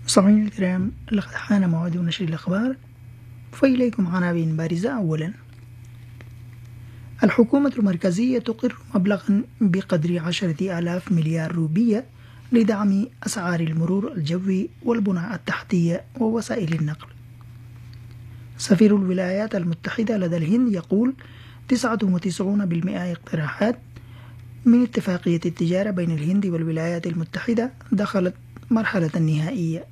مستمعينا الكرام، لقد حان موعد نشر الأخبار، فإليكم عناوين بارزة. أولا، الحكومة المركزية تقر مبلغا بقدر 10,000 مليار روبية لدعم أسعار المرور الجوي والبنى التحتية ووسائل النقل. سفير الولايات المتحدة لدى الهند يقول 99% اقتراحات من اتفاقية التجارة بين الهند والولايات المتحدة دخلت مرحلة نهائية.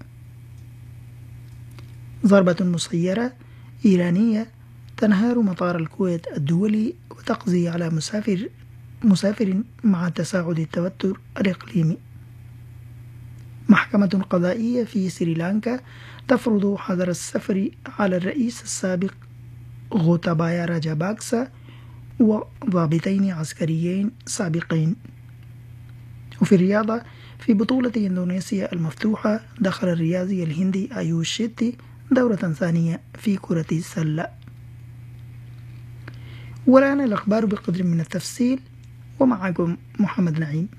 ضربة مسيرة إيرانية تنهار مطار الكويت الدولي وتقضي على مسافر مع تصاعد التوتر الإقليمي. محكمة قضائية في سريلانكا تفرض حظر السفر على الرئيس السابق غوتابايا راجاباكسا وضابطين عسكريين سابقين. وفي الرياضة، في بطولة إندونيسيا المفتوحة دخل الرياضي الهندي آيوش شيتي دورة ثانية في كرة السلة. والآن الأخبار بقدر من التفصيل، ومعكم محمد نعيم.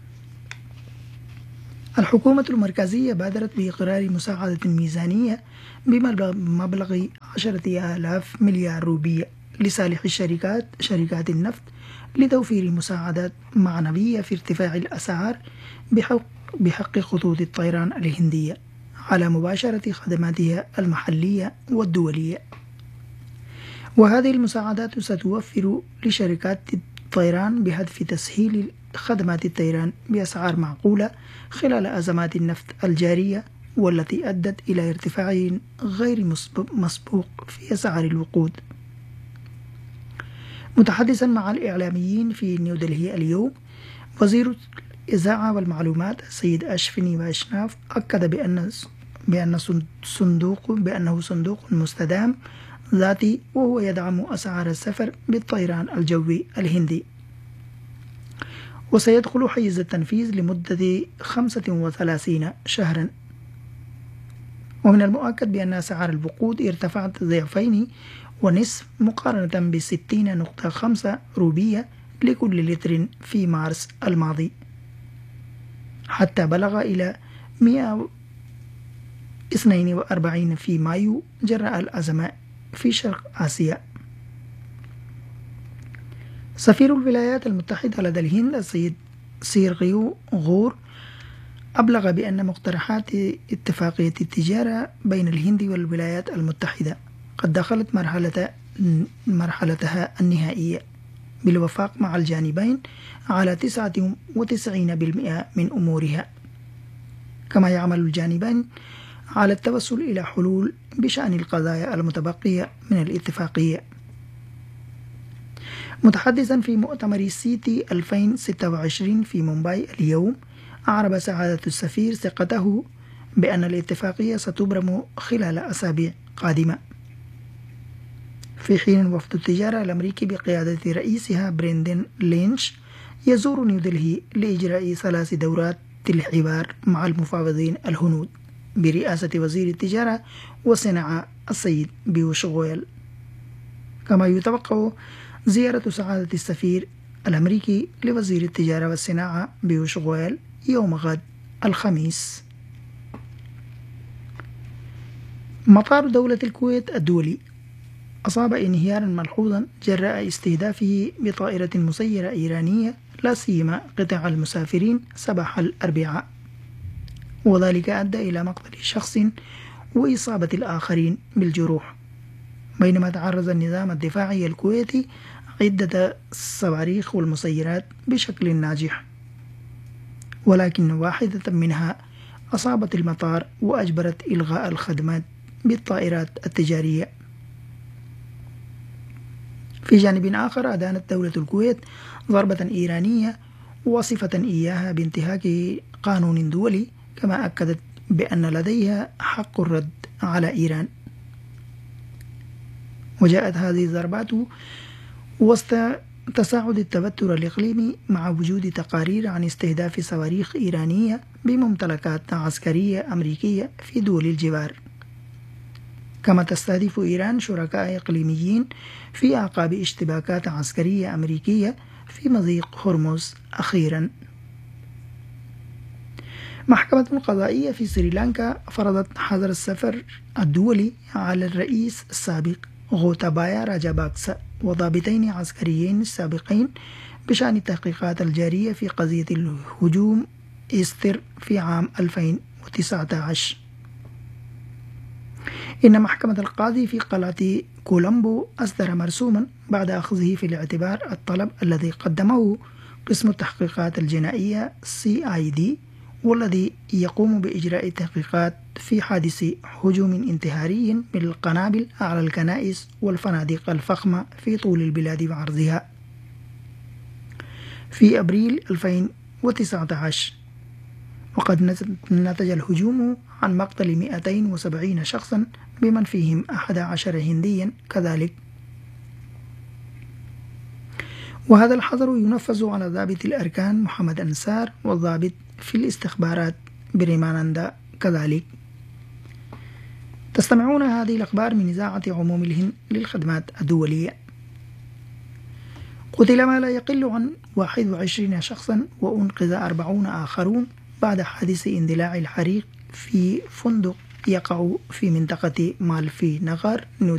الحكومة المركزية بادرت بإقرار مساعدة ميزانية بمبلغ 10,000 مليار روبية لصالح شركات النفط لتوفير مساعدات معنوية في ارتفاع الأسعار بحق خطوط الطيران الهندية على مباشرة خدماتها المحلية والدولية. وهذه المساعدات ستوفر لشركات الطيران بهدف تسهيل خدمات الطيران بأسعار معقولة خلال أزمات النفط الجارية، والتي أدت إلى ارتفاع غير مسبوق في أسعار الوقود. متحدثا مع الإعلاميين في نيودلهي اليوم، وزير الإذاعة والمعلومات السيد أشفيني واشناف أكد بأنه صندوق مستدام ذاتي، وهو يدعم أسعار السفر بالطيران الجوي الهندي، وسيدخل حيز التنفيذ لمدة 35 شهرا. ومن المؤكد بأن أسعار الوقود ارتفعت ضعفين ونصف مقارنة ب60.5 روبية لكل لتر في مارس الماضي، حتى بلغ إلى 142 في مايو جراء الأزمة في شرق آسيا. سفير الولايات المتحدة لدى الهند السيد سيرغيو غور أبلغ بأن مقترحات اتفاقية التجارة بين الهند والولايات المتحدة قد دخلت مرحلتها النهائية بالوفاق مع الجانبين على 99% من أمورها، كما يعمل الجانبين على التوصل إلى حلول بشأن القضايا المتبقية من الاتفاقية. متحدثا في مؤتمر سيتي 2026 في مومباي اليوم، أعرب سعادة السفير ثقته بأن الاتفاقية ستبرم خلال أسابيع قادمة، في حين وفد التجارة الأمريكي بقيادة رئيسها بريندن لينش يزور نيودلهي لإجراء 3 دورات الحوار مع المفاوضين الهنود برئاسة وزير التجارة والصناعة السيد بيوش غويل. كما يتوقع زيارة سعادة السفير الأمريكي لوزير التجارة والصناعة بيوش غويل يوم غد الخميس. مطار دولة الكويت الدولي أصاب انهيارا ملحوظا جراء استهدافه بطائرة مسيرة إيرانية، لا سيما قطع المسافرين صباح الأربعاء، وذلك أدى إلى مقتل شخص وإصابة الآخرين بالجروح، بينما تعرض النظام الدفاعي الكويتي عدة صواريخ والمسيرات بشكل ناجح، ولكن واحدة منها أصابت المطار وأجبرت إلغاء الخدمات بالطائرات التجارية. في جانب آخر، أدانت دولة الكويت ضربة إيرانية وصفة إياها بانتهاك قانون دولي، كما أكدت بأن لديها حق الرد على إيران. وجاءت هذه الضربات وسط تصاعد التوتر الإقليمي مع وجود تقارير عن استهداف صواريخ إيرانية بممتلكات عسكرية أمريكية في دول الجوار. كما تستهدف إيران شركاء إقليميين في أعقاب اشتباكات عسكرية أمريكية في مضيق هرمز أخيرا. محكمة قضائية في سريلانكا فرضت حظر السفر الدولي على الرئيس السابق غوتابايا راجاباكسا وضابطين عسكريين سابقين بشأن التحقيقات الجارية في قضية الهجوم إيستر في عام 2019. إن محكمة القاضي في قلعة كولومبو أصدر مرسوما بعد أخذه في الاعتبار الطلب الذي قدمه قسم التحقيقات الجنائية CID، والذي يقوم بإجراء التحقيقات في حادث هجوم انتحاري بالقنابل على الكنائس والفنادق الفخمة في طول البلاد وعرضها في أبريل 2019. وقد نتج الهجوم عن مقتل 270 شخصا بمن فيهم 11 هنديا كذلك. وهذا الحظر ينفذ على ضابط الأركان محمد أنصار والضابط في الاستخبارات بريمانندا كذلك. تستمعون هذه الأخبار من إذاعة عموم الهند للخدمات الدولية. قتل ما لا يقل عن 21 شخصا وأنقذ 40 آخرون بعد حادث اندلاع الحريق في فندق يقع في منطقة مالفي نغر